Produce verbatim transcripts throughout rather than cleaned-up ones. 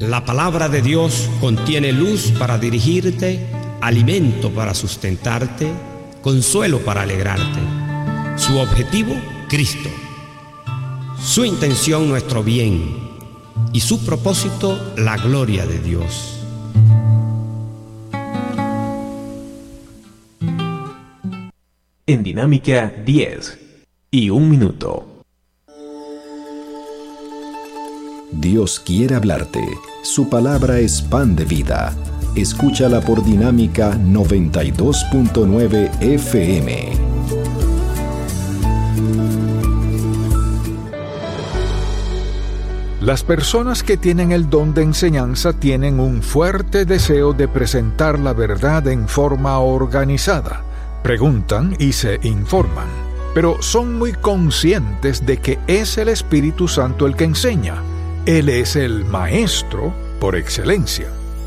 La palabra de Dios contiene luz para dirigirte, alimento para sustentarte, consuelo para alegrarte. Su objetivo, Cristo. Su intención, nuestro bien. Y su propósito, la gloria de Dios. En Dinámica diez y un minuto. Dios quiere hablarte. Su palabra es pan de vida. Escúchala por Dinámica noventa y dos punto nueve F M. Las personas que tienen el don de enseñanza tienen un fuerte deseo de presentar la verdad en forma organizada. Preguntan y se informan, pero son muy conscientes de que es el Espíritu Santo el que enseña. Él es el maestro por excelencia.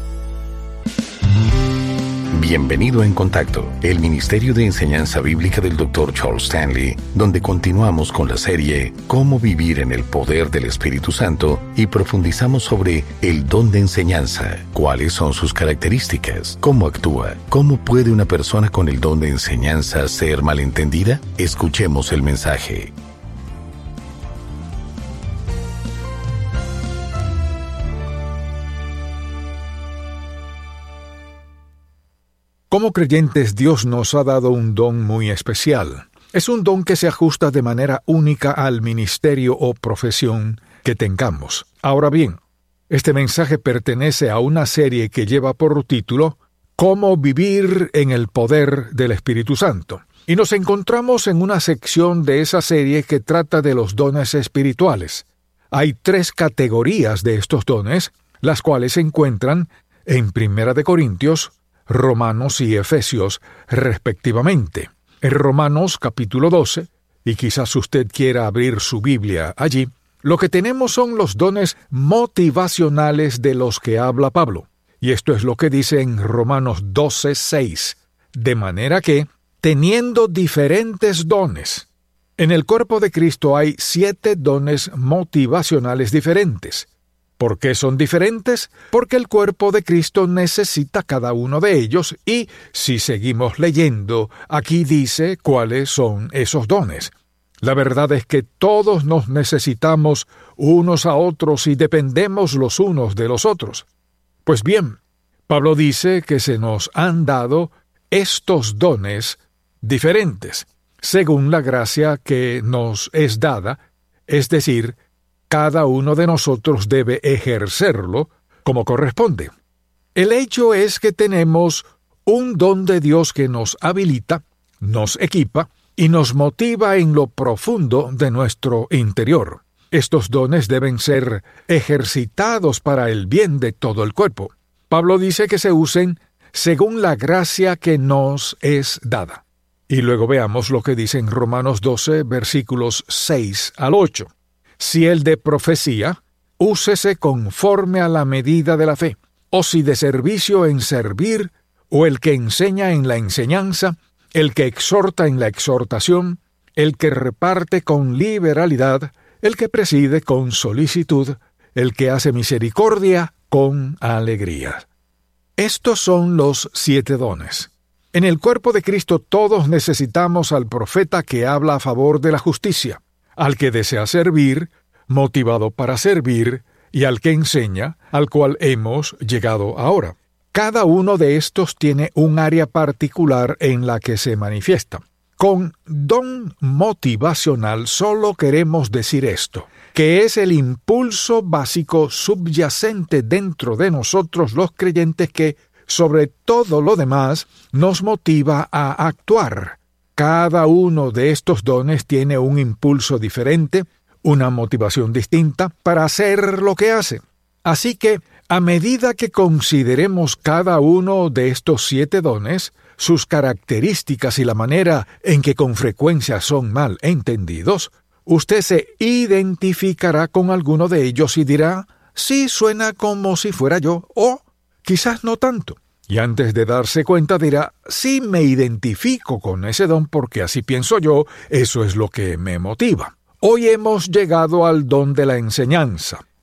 Bienvenido a En Contacto, el Ministerio de Enseñanza Bíblica del doctor Charles Stanley, donde continuamos con la serie Cómo vivir en el poder del Espíritu Santo y profundizamos sobre el don de enseñanza, cuáles son sus características, cómo actúa, cómo puede una persona con el don de enseñanza ser malentendida. Escuchemos el mensaje. Como creyentes, Dios nos ha dado un don muy especial. Es un don que se ajusta de manera única al ministerio o profesión que tengamos. Ahora bien, este mensaje pertenece a una serie que lleva por título Cómo vivir en el poder del Espíritu Santo. Y nos encontramos en una sección de esa serie que trata de los dones espirituales. Hay tres categorías de estos dones, las cuales se encuentran en Primera de Corintios, Romanos y Efesios, respectivamente. En Romanos capítulo doce, y quizás usted quiera abrir su Biblia allí, lo que tenemos son los dones motivacionales de los que habla Pablo. Y esto es lo que dice en Romanos doce, seis. De manera que, teniendo diferentes dones, en el cuerpo de Cristo hay siete dones motivacionales diferentes. ¿Por qué son diferentes? Porque el cuerpo de Cristo necesita cada uno de ellos y, si seguimos leyendo, aquí dice cuáles son esos dones. La verdad es que todos nos necesitamos unos a otros y dependemos los unos de los otros. Pues bien, Pablo dice que se nos han dado estos dones diferentes, según la gracia que nos es dada, es decir, cada uno de nosotros debe ejercerlo como corresponde. El hecho es que tenemos un don de Dios que nos habilita, nos equipa y nos motiva en lo profundo de nuestro interior. Estos dones deben ser ejercitados para el bien de todo el cuerpo. Pablo dice que se usen según la gracia que nos es dada. Y luego veamos lo que dice en Romanos doce, versículos seis al ocho. Si el de profecía, úsese conforme a la medida de la fe, o si de servicio en servir, o el que enseña en la enseñanza, el que exhorta en la exhortación, el que reparte con liberalidad, el que preside con solicitud, el que hace misericordia con alegría. Estos son los siete dones. En el cuerpo de Cristo todos necesitamos al profeta que habla a favor de la justicia, al que desea servir, motivado para servir, y al que enseña, al cual hemos llegado ahora. Cada uno de estos tiene un área particular en la que se manifiesta. Con don motivacional solo queremos decir esto, que es el impulso básico subyacente dentro de nosotros los creyentes que, sobre todo lo demás, nos motiva a actuar. Cada uno de estos dones tiene un impulso diferente, una motivación distinta para hacer lo que hace. Así que, a medida que consideremos cada uno de estos siete dones, sus características y la manera en que con frecuencia son mal entendidos, usted se identificará con alguno de ellos y dirá, sí, suena como si fuera yo, o quizás no tanto. Y antes de darse cuenta dirá, sí me identifico con ese don porque así pienso yo, eso es lo que me motiva. Hoy hemos llegado al don de la enseñanza.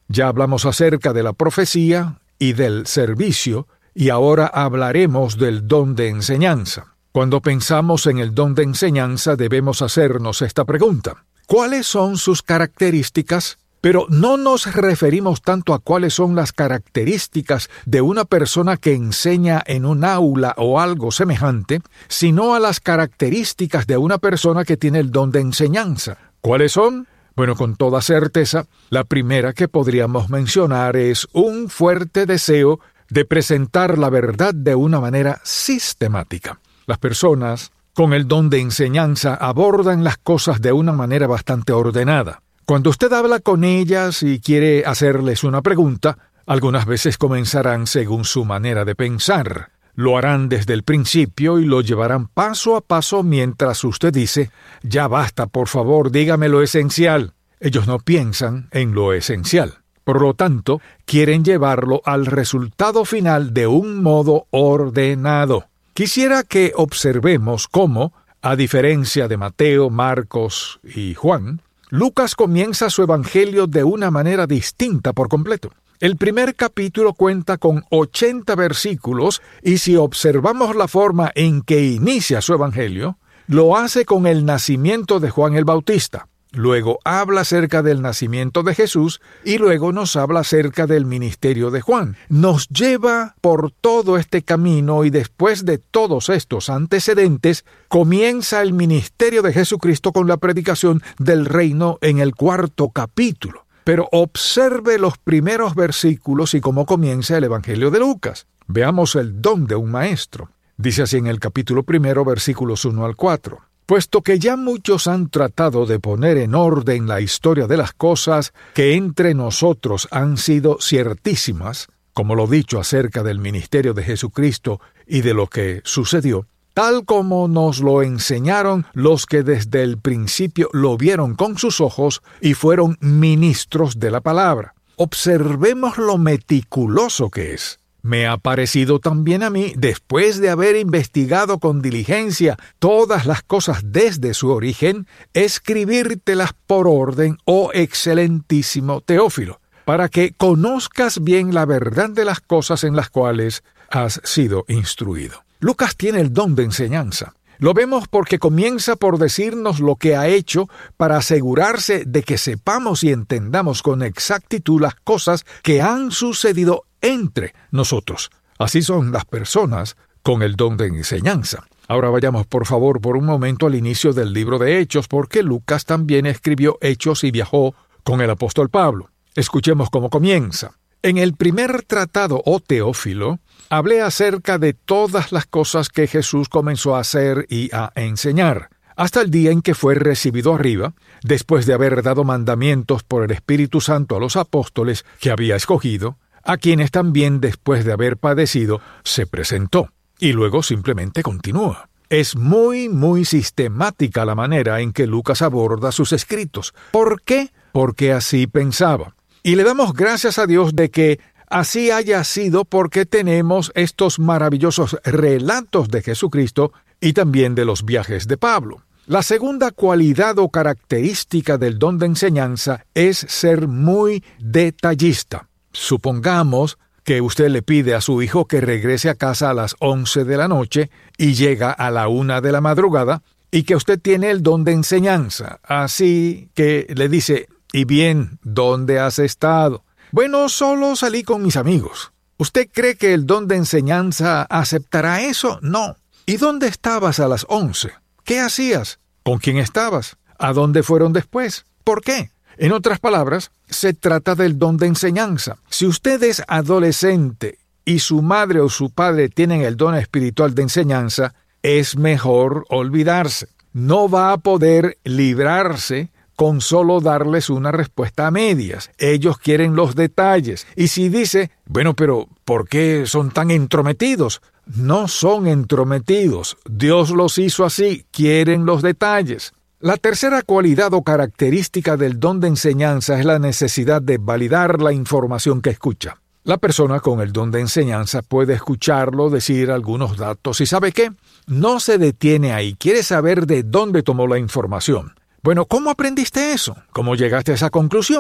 Ya hablamos acerca de la profecía y del servicio, y ahora hablaremos del don de enseñanza. Cuando pensamos en el don de enseñanza, debemos hacernos esta pregunta: ¿cuáles son sus características? Pero no nos referimos tanto a cuáles son las características de una persona que enseña en un aula o algo semejante, sino a las características de una persona que tiene el don de enseñanza. ¿Cuáles son? Bueno, con toda certeza, la primera que podríamos mencionar es un fuerte deseo de presentar la verdad de una manera sistemática. Las personas con el don de enseñanza abordan las cosas de una manera bastante ordenada. Cuando usted habla con ellas y quiere hacerles una pregunta, algunas veces comenzarán según su manera de pensar. Lo harán desde el principio y lo llevarán paso a paso mientras usted dice: ya basta, por favor, dígame lo esencial. Ellos no piensan en lo esencial. Por lo tanto, quieren llevarlo al resultado final de un modo ordenado. Quisiera que observemos cómo, a diferencia de Mateo, Marcos y Juan, Lucas comienza su evangelio de una manera distinta por completo. El primer capítulo cuenta con ochenta versículos y si observamos la forma en que inicia su evangelio, lo hace con el nacimiento de Juan el Bautista. Luego habla acerca del nacimiento de Jesús y luego nos habla acerca del ministerio de Juan. Nos lleva por todo este camino y después de todos estos antecedentes, comienza el ministerio de Jesucristo con la predicación del reino en el cuarto capítulo. Pero observe los primeros versículos y cómo comienza el Evangelio de Lucas. Veamos el don de un maestro. Dice así en el capítulo primero, versículos uno al cuatro. Puesto que ya muchos han tratado de poner en orden la historia de las cosas que entre nosotros han sido ciertísimas, como lo dicho acerca del ministerio de Jesucristo y de lo que sucedió, tal como nos lo enseñaron los que desde el principio lo vieron con sus ojos y fueron ministros de la palabra. Observemos lo meticuloso que es. Me ha parecido también a mí, después de haber investigado con diligencia todas las cosas desde su origen, escribírtelas por orden, oh excelentísimo Teófilo, para que conozcas bien la verdad de las cosas en las cuales has sido instruido. Lucas tiene el don de enseñanza. Lo vemos porque comienza por decirnos lo que ha hecho para asegurarse de que sepamos y entendamos con exactitud las cosas que han sucedido entre nosotros. Así son las personas con el don de enseñanza. Ahora vayamos por favor por un momento al inicio del libro de Hechos, porque Lucas también escribió Hechos y viajó con el apóstol Pablo. Escuchemos cómo comienza. En el primer tratado, oh Teófilo, hablé acerca de todas las cosas que Jesús comenzó a hacer y a enseñar, hasta el día en que fue recibido arriba, después de haber dado mandamientos por el Espíritu Santo a los apóstoles que había escogido, a quienes también después de haber padecido se presentó. Y luego simplemente continúa. Es muy, muy sistemática la manera en que Lucas aborda sus escritos. ¿Por qué? Porque así pensaba. Y le damos gracias a Dios de que así haya sido, porque tenemos estos maravillosos relatos de Jesucristo y también de los viajes de Pablo. La segunda cualidad o característica del don de enseñanza es ser muy detallista. Supongamos que usted le pide a su hijo que regrese a casa a las once de la noche y llega a la una de la madrugada y que usted tiene el don de enseñanza. Así que le dice: ¿y bien, dónde has estado? Bueno, solo salí con mis amigos. ¿Usted cree que el don de enseñanza aceptará eso? No. ¿Y dónde estabas a las once? ¿Qué hacías? ¿Con quién estabas? ¿A dónde fueron después? ¿Por qué? En otras palabras, se trata del don de enseñanza. Si usted es adolescente y su madre o su padre tienen el don espiritual de enseñanza, es mejor olvidarse. No va a poder librarse con solo darles una respuesta a medias. Ellos quieren los detalles. Y si dice, bueno, pero ¿por qué son tan entrometidos? No son entrometidos. Dios los hizo así. Quieren los detalles. La tercera cualidad o característica del don de enseñanza es la necesidad de validar la información que escucha. La persona con el don de enseñanza puede escucharlo, decir algunos datos y ¿sabe qué? No se detiene ahí, quiere saber de dónde tomó la información. Bueno, ¿cómo aprendiste eso? ¿Cómo llegaste a esa conclusión?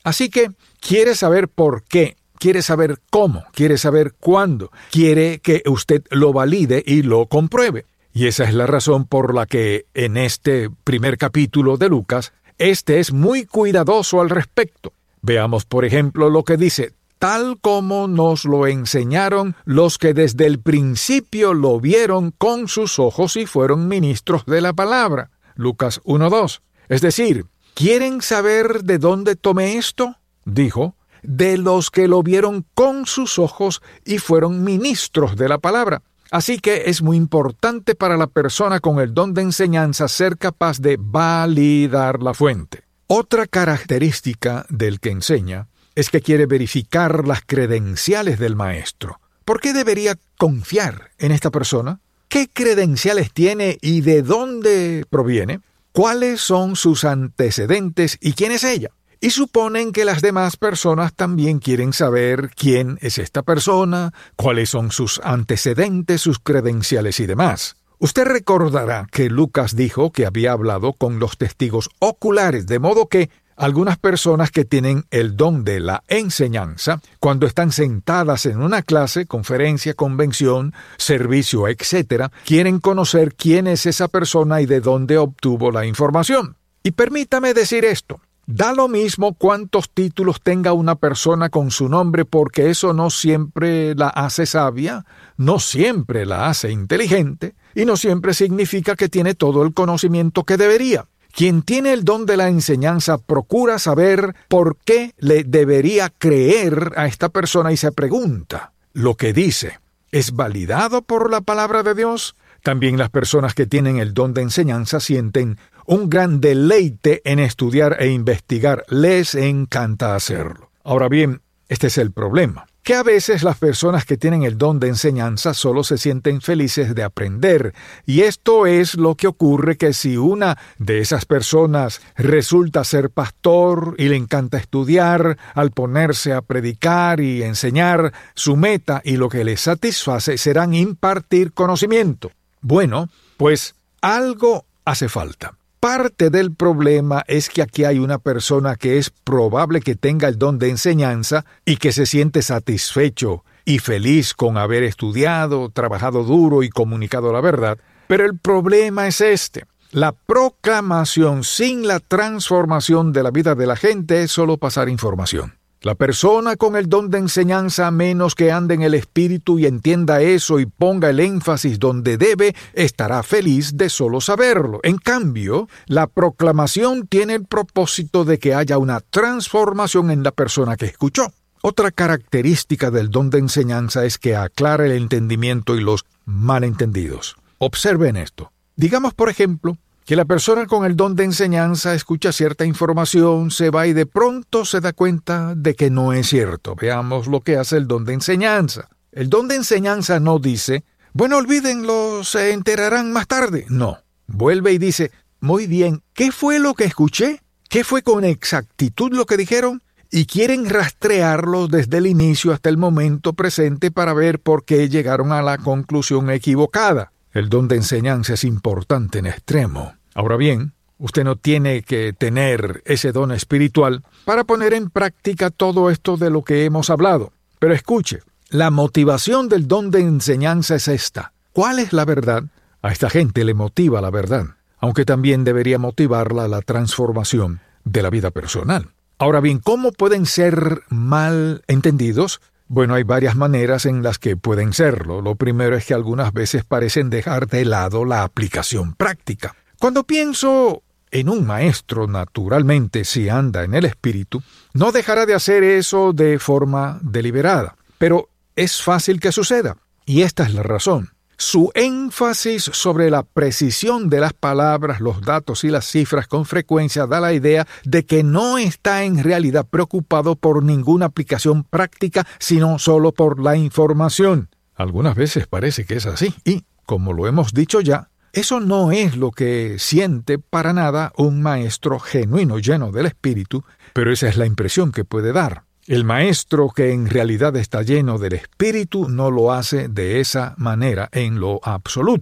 Así que quiere saber por qué, quiere saber cómo, quiere saber cuándo, quiere que usted lo valide y lo compruebe. Y esa es la razón por la que en este primer capítulo de Lucas, este es muy cuidadoso al respecto. Veamos, por ejemplo, lo que dice: tal como nos lo enseñaron los que desde el principio lo vieron con sus ojos y fueron ministros de la palabra. Lucas uno dos. Es decir, ¿quieren saber de dónde tomé esto? Dijo, de los que lo vieron con sus ojos y fueron ministros de la palabra. Así que es muy importante para la persona con el don de enseñanza ser capaz de validar la fuente. Otra característica del que enseña es que quiere verificar las credenciales del maestro. ¿Por qué debería confiar en esta persona? ¿Qué credenciales tiene y de dónde proviene? ¿Cuáles son sus antecedentes y quién es ella? Y suponen que las demás personas también quieren saber quién es esta persona, cuáles son sus antecedentes, sus credenciales y demás. Usted recordará que Lucas dijo que había hablado con los testigos oculares, de modo que algunas personas que tienen el don de la enseñanza, cuando están sentadas en una clase, conferencia, convención, servicio, etcétera, quieren conocer quién es esa persona y de dónde obtuvo la información. Y permítame decir esto. Da lo mismo cuántos títulos tenga una persona con su nombre, porque eso no siempre la hace sabia, no siempre la hace inteligente, y no siempre significa que tiene todo el conocimiento que debería. Quien tiene el don de la enseñanza procura saber por qué le debería creer a esta persona y se pregunta, ¿lo que dice es validado por la palabra de Dios? También las personas que tienen el don de enseñanza sienten un gran deleite en estudiar e investigar. Les encanta hacerlo. Ahora bien, este es el problema, que a veces las personas que tienen el don de enseñanza solo se sienten felices de aprender. Y esto es lo que ocurre, que si una de esas personas resulta ser pastor y le encanta estudiar, al ponerse a predicar y enseñar, su meta y lo que le satisface serán impartir conocimiento. Bueno, pues algo hace falta. Parte del problema es que aquí hay una persona que es probable que tenga el don de enseñanza y que se siente satisfecho y feliz con haber estudiado, trabajado duro y comunicado la verdad. Pero el problema es este. La proclamación sin la transformación de la vida de la gente es solo pasar información. La persona con el don de enseñanza, a menos que ande en el Espíritu y entienda eso y ponga el énfasis donde debe, estará feliz de solo saberlo. En cambio, la proclamación tiene el propósito de que haya una transformación en la persona que escuchó. Otra característica del don de enseñanza es que aclara el entendimiento y los malentendidos. Observen esto. Digamos, por ejemplo, que la persona con el don de enseñanza escucha cierta información, se va y de pronto se da cuenta de que no es cierto. Veamos lo que hace el don de enseñanza. El don de enseñanza no dice, bueno, olvídenlo, se enterarán más tarde. No. Vuelve y dice, muy bien, ¿qué fue lo que escuché? ¿Qué fue con exactitud lo que dijeron? Y quieren rastrearlo desde el inicio hasta el momento presente para ver por qué llegaron a la conclusión equivocada. El don de enseñanza es importante en extremo. Ahora bien, usted no tiene que tener ese don espiritual para poner en práctica todo esto de lo que hemos hablado. Pero escuche, la motivación del don de enseñanza es esta. ¿Cuál es la verdad? A esta gente le motiva la verdad, aunque también debería motivarla la transformación de la vida personal. Ahora bien, ¿cómo pueden ser mal entendidos? Bueno, hay varias maneras en las que pueden serlo. Lo primero es que algunas veces parecen dejar de lado la aplicación práctica. Cuando pienso en un maestro, naturalmente, si anda en el Espíritu, no dejará de hacer eso de forma deliberada. Pero es fácil que suceda, y esta es la razón. Su énfasis sobre la precisión de las palabras, los datos y las cifras con frecuencia da la idea de que no está en realidad preocupado por ninguna aplicación práctica, sino solo por la información. Algunas veces parece que es así, y, como lo hemos dicho ya, eso no es lo que siente para nada un maestro genuino lleno del Espíritu, pero esa es la impresión que puede dar. El maestro que en realidad está lleno del Espíritu no lo hace de esa manera en lo absoluto.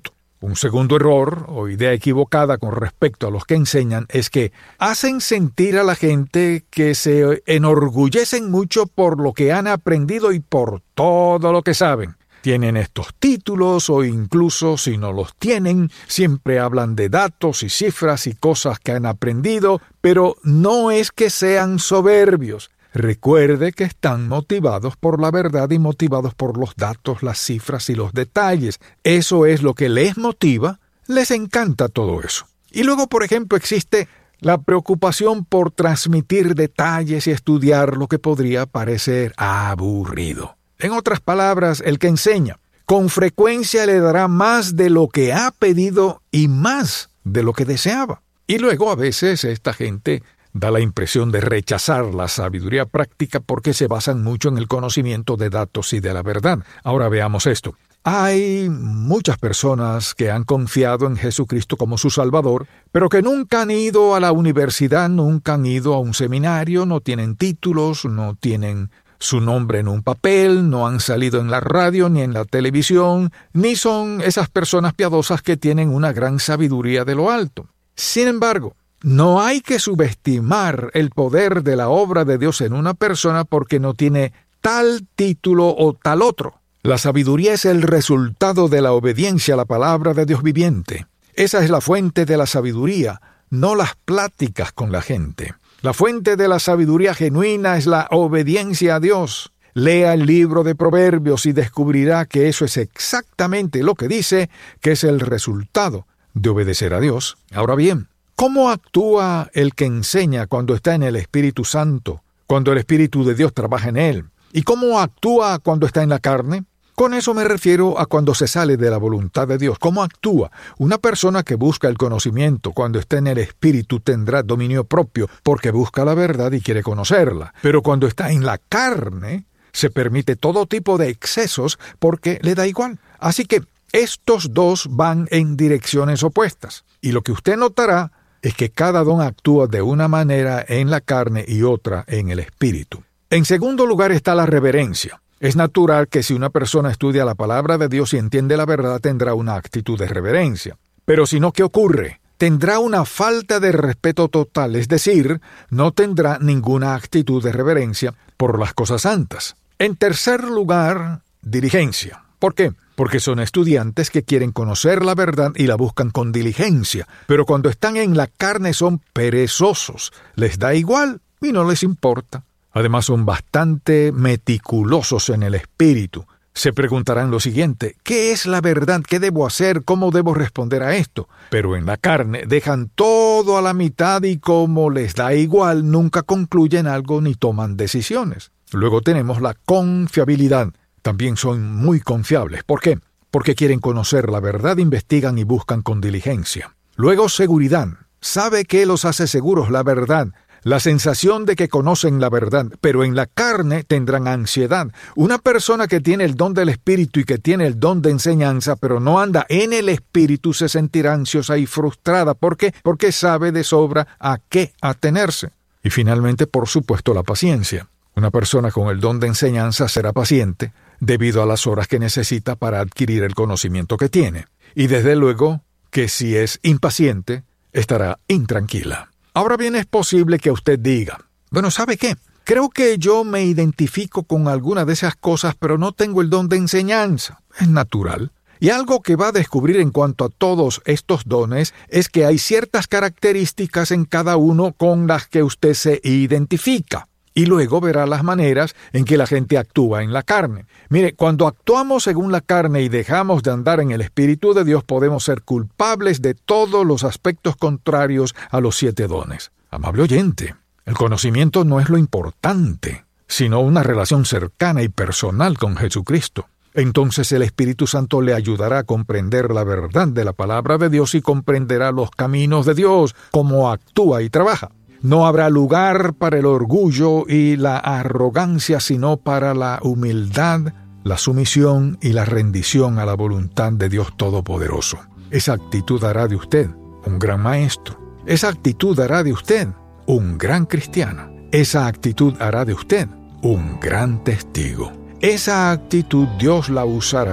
Un segundo error o idea equivocada con respecto a los que enseñan es que hacen sentir a la gente que se enorgullecen mucho por lo que han aprendido y por todo lo que saben. Tienen estos títulos o incluso si no los tienen, siempre hablan de datos y cifras y cosas que han aprendido, pero no es que sean soberbios. Recuerde que están motivados por la verdad y motivados por los datos, las cifras y los detalles. Eso es lo que les motiva, les encanta todo eso. Y luego, por ejemplo, existe la preocupación por transmitir detalles y estudiar lo que podría parecer aburrido. En otras palabras, el que enseña, con frecuencia le dará más de lo que ha pedido y más de lo que deseaba. Y luego, a veces, esta gente da la impresión de rechazar la sabiduría práctica porque se basan mucho en el conocimiento de datos y de la verdad. Ahora veamos esto. Hay muchas personas que han confiado en Jesucristo como su Salvador, pero que nunca han ido a la universidad, nunca han ido a un seminario, no tienen títulos, no tienen su nombre en un papel, no han salido en la radio ni en la televisión, ni son esas personas piadosas que tienen una gran sabiduría de lo alto. Sin embargo, no hay que subestimar el poder de la obra de Dios en una persona porque no tiene tal título o tal otro. La sabiduría es el resultado de la obediencia a la palabra de Dios viviente. Esa es la fuente de la sabiduría, no las pláticas con la gente. La fuente de la sabiduría genuina es la obediencia a Dios. Lea el libro de Proverbios y descubrirá que eso es exactamente lo que dice, que es el resultado de obedecer a Dios. Ahora bien, ¿cómo actúa el que enseña cuando está en el Espíritu Santo, cuando el Espíritu de Dios trabaja en él? ¿Y cómo actúa cuando está en la carne? Con eso me refiero a cuando se sale de la voluntad de Dios. ¿Cómo actúa? Una persona que busca el conocimiento cuando está en el Espíritu tendrá dominio propio porque busca la verdad y quiere conocerla. Pero cuando está en la carne, se permite todo tipo de excesos porque le da igual. Así que estos dos van en direcciones opuestas. Y lo que usted notará es que cada don actúa de una manera en la carne y otra en el Espíritu. En segundo lugar está la reverencia. Es natural que si una persona estudia la palabra de Dios y entiende la verdad, tendrá una actitud de reverencia. Pero si no, ¿qué ocurre? Tendrá una falta de respeto total, es decir, no tendrá ninguna actitud de reverencia por las cosas santas. En tercer lugar, diligencia. ¿Por qué? Porque son estudiantes que quieren conocer la verdad y la buscan con diligencia, pero cuando están en la carne son perezosos, les da igual y no les importa. Además son bastante meticulosos en el espíritu. Se preguntarán lo siguiente: ¿qué es la verdad? ¿Qué debo hacer? ¿Cómo debo responder a esto? Pero en la carne dejan todo a la mitad y como les da igual, nunca concluyen algo ni toman decisiones. Luego tenemos la confiabilidad. También son muy confiables. ¿Por qué? Porque quieren conocer la verdad, investigan y buscan con diligencia. Luego seguridad. ¿Sabe qué los hace seguros? La verdad. La sensación de que conocen la verdad, pero en la carne tendrán ansiedad. Una persona que tiene el don del Espíritu y que tiene el don de enseñanza, pero no anda en el Espíritu, se sentirá ansiosa y frustrada. ¿Por qué? Porque sabe de sobra a qué atenerse. Y finalmente, por supuesto, la paciencia. Una persona con el don de enseñanza será paciente debido a las horas que necesita para adquirir el conocimiento que tiene. Y desde luego que si es impaciente, estará intranquila. Ahora bien, es posible que usted diga, bueno, ¿sabe qué? Creo que yo me identifico con alguna de esas cosas, pero no tengo el don de enseñanza. Es natural. Y algo que va a descubrir en cuanto a todos estos dones es que hay ciertas características en cada uno con las que usted se identifica. Y luego verá las maneras en que la gente actúa en la carne. Mire, cuando actuamos según la carne y dejamos de andar en el Espíritu de Dios, podemos ser culpables de todos los aspectos contrarios a los siete dones. Amable oyente, el conocimiento no es lo importante, sino una relación cercana y personal con Jesucristo. Entonces el Espíritu Santo le ayudará a comprender la verdad de la palabra de Dios y comprenderá los caminos de Dios, cómo actúa y trabaja. No habrá lugar para el orgullo y la arrogancia, sino para la humildad, la sumisión y la rendición a la voluntad de Dios Todopoderoso. Esa actitud hará de usted un gran maestro. Esa actitud hará de usted un gran cristiano. Esa actitud hará de usted un gran testigo. Esa actitud Dios la usará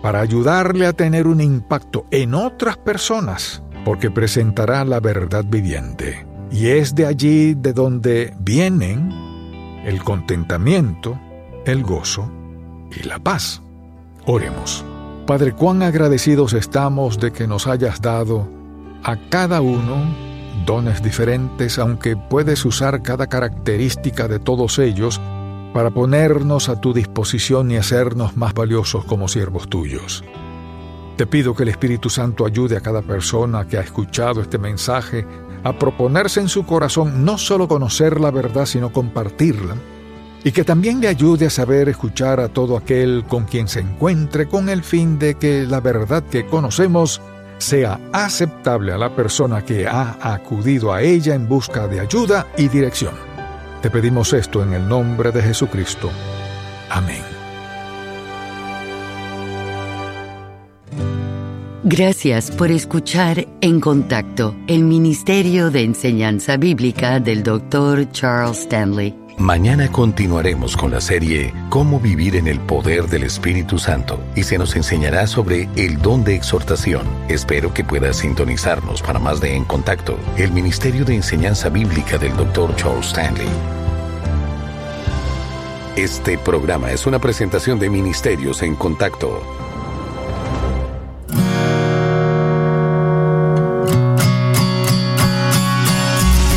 para ayudarle a tener un impacto en otras personas, porque presentará la verdad viviente. Y es de allí de donde vienen el contentamiento, el gozo y la paz. Oremos. Padre, cuán agradecidos estamos de que nos hayas dado a cada uno dones diferentes, aunque puedes usar cada característica de todos ellos para ponernos a tu disposición y hacernos más valiosos como siervos tuyos. Te pido que el Espíritu Santo ayude a cada persona que ha escuchado este mensaje a proponerse en su corazón no solo conocer la verdad, sino compartirla, y que también le ayude a saber escuchar a todo aquel con quien se encuentre, con el fin de que la verdad que conocemos sea aceptable a la persona que ha acudido a ella en busca de ayuda y dirección. Te pedimos esto en el nombre de Jesucristo. Amén. Gracias por escuchar En Contacto, el Ministerio de Enseñanza Bíblica del doctor Charles Stanley. Mañana continuaremos con la serie Cómo vivir en el poder del Espíritu Santo y se nos enseñará sobre el don de exhortación. Espero que puedas sintonizarnos para más de En Contacto, el Ministerio de Enseñanza Bíblica del doctor Charles Stanley. Este programa es una presentación de Ministerios En Contacto.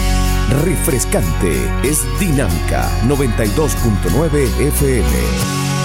Refrescante es Dinámica noventa y dos punto nueve F M.